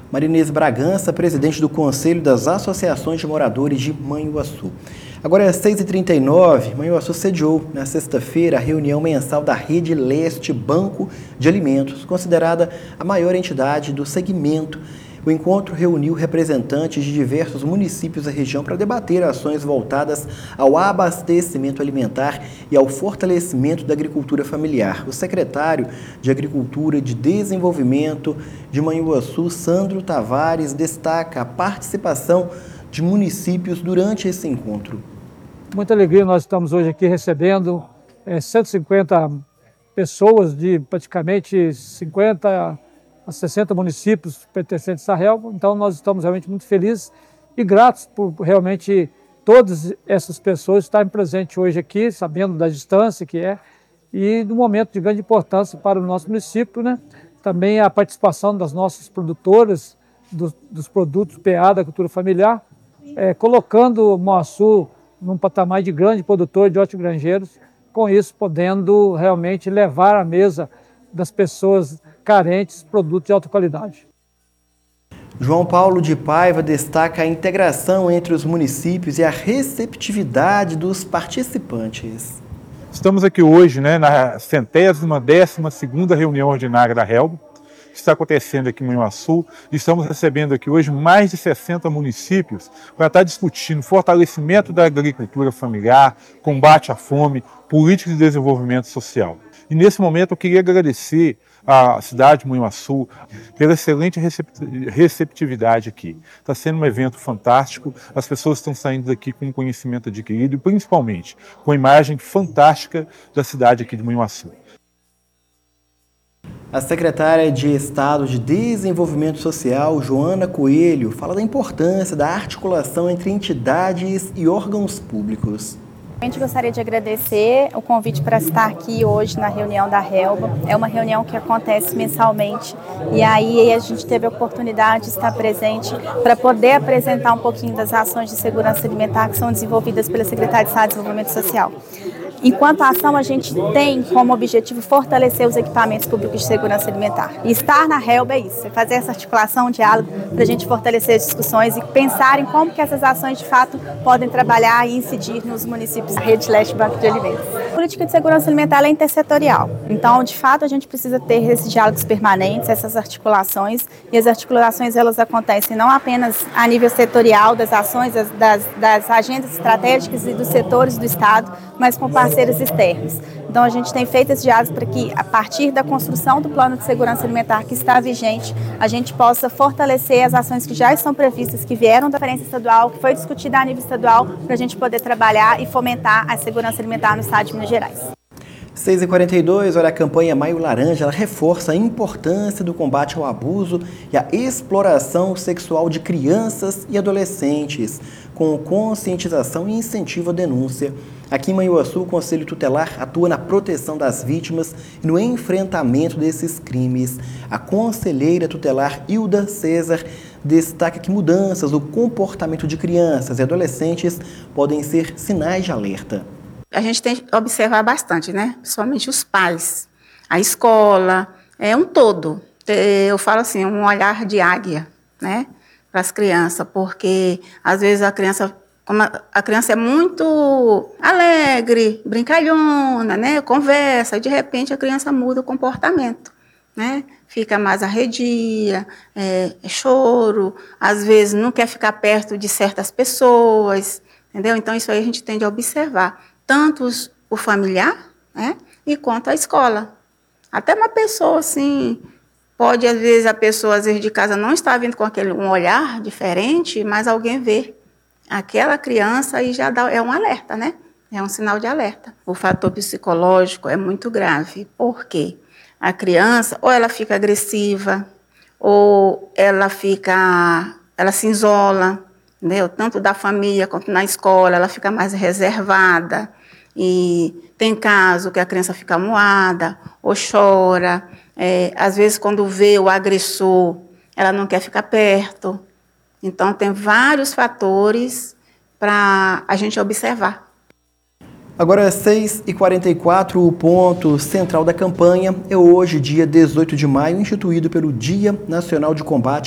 Marinês Bragança, presidente do Conselho das Associações de Moradores de Manhuaçu. Agora é 6h39, Manhuaçu sediou na sexta-feira a reunião mensal da Rede Leste Banco de Alimentos, considerada a maior entidade do segmento. O encontro reuniu representantes de diversos municípios da região para debater ações voltadas ao abastecimento alimentar e ao fortalecimento da agricultura familiar. O secretário de Agricultura e de Desenvolvimento de Manhuaçu, Sandro Tavares, destaca a participação de municípios durante esse encontro. Muita alegria, nós estamos hoje aqui recebendo 150 pessoas de praticamente 50 a 60 municípios pertencentes à relva, então nós estamos realmente muito felizes e gratos por realmente todas essas pessoas estarem presentes hoje aqui, sabendo da distância que é, e no momento de grande importância para o nosso município, né? Também a participação das nossas produtoras, dos produtos PA da cultura familiar, colocando o Manhuaçu num patamar de grande produtor de hortigranjeiros, com isso podendo realmente levar à mesa das pessoas carentes produtos de alta qualidade. João Paulo de Paiva destaca a integração entre os municípios e a receptividade dos participantes. Estamos aqui hoje, na 112ª reunião ordinária da relva, que está acontecendo aqui em Manhuaçu. Estamos recebendo aqui hoje mais de 60 municípios para estar discutindo fortalecimento da agricultura familiar, combate à fome, políticas de desenvolvimento social. E nesse momento eu queria agradecer à cidade de Manhuaçu pela excelente receptividade aqui. Está sendo um evento fantástico, as pessoas estão saindo daqui com um conhecimento adquirido e principalmente com a imagem fantástica da cidade aqui de Manhuaçu. A secretária de Estado de Desenvolvimento Social, Joana Coelho, fala da importância da articulação entre entidades e órgãos públicos. A gente gostaria de agradecer o convite para estar aqui hoje na reunião da relva. É uma reunião que acontece mensalmente e aí a gente teve a oportunidade de estar presente para poder apresentar um pouquinho das ações de segurança alimentar que são desenvolvidas pela Secretaria de Estado de Desenvolvimento Social. Enquanto a ação, a gente tem como objetivo fortalecer os equipamentos públicos de segurança alimentar. E estar na relva é isso, é fazer essa articulação, um diálogo, para a gente fortalecer as discussões e pensar em como que essas ações, de fato, podem trabalhar e incidir nos municípios da Rede Leste Banco de Alimentos. A política de segurança alimentar é intersetorial. Então, de fato, a gente precisa ter esses diálogos permanentes, essas articulações, e as articulações, elas acontecem não apenas a nível setorial das ações, das agendas estratégicas e dos setores do Estado, mas com parceiros externos. Então a gente tem feito esse diálogo para que, a partir da construção do plano de segurança alimentar que está vigente, a gente possa fortalecer as ações que já estão previstas, que vieram da Conferência Estadual, que foi discutida a nível estadual, para a gente poder trabalhar e fomentar a segurança alimentar no estado de Minas Gerais. 6h42, olha, a campanha Maio Laranja, ela reforça a importância do combate ao abuso e à exploração sexual de crianças e adolescentes, com conscientização e incentivo à denúncia. Aqui em Manhuaçu, o Conselho Tutelar atua na proteção das vítimas e no enfrentamento desses crimes. A conselheira tutelar Hilda César destaca que mudanças no comportamento de crianças e adolescentes podem ser sinais de alerta. A gente tem que observar bastante, Principalmente os pais, a escola, um todo. Eu falo assim, um olhar de águia, para as crianças, porque às vezes como a criança é muito alegre, brincalhona, conversa, e de repente a criança muda o comportamento, Fica mais arredia, choro, às vezes não quer ficar perto de certas pessoas, entendeu? Então isso aí a gente tende a observar, tanto o familiar, e quanto a escola. Até uma pessoa assim, pode às vezes de casa não está vindo com um olhar diferente, mas alguém vê aquela criança e já é um alerta, É um sinal de alerta. O fator psicológico é muito grave. Por quê? A criança, ou ela fica agressiva, ou ela se isola, entendeu? Tanto da família quanto na escola, ela fica mais reservada. E tem caso que a criança fica moada, ou chora. Às vezes, quando vê o agressor, ela não quer ficar perto. Então, tem vários fatores para a gente observar. Agora é 6h44, o ponto central da campanha é hoje, dia 18 de maio, instituído pelo Dia Nacional de Combate